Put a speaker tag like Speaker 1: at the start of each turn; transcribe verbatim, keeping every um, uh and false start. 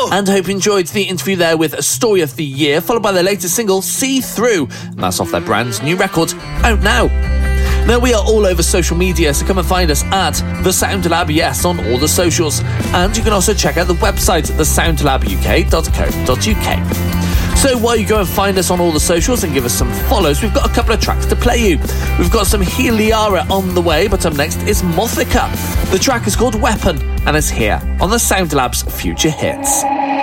Speaker 1: Oh. And hope you enjoyed the interview there with a Story of the Year, followed by their latest single, See Through. And that's off their brand new record, out now. Now, we are all over social media, so come and find us at The Sound Lab, yes, on all the socials. And you can also check out the website, the sound lab u k dot co dot u k. So while you go and find us on all the socials and give us some follows, we've got a couple of tracks to play you. We've got some Heliara on the way, but up next is Mothica. The track is called Weapon, and it's here on the Sound Lab's Future Hits.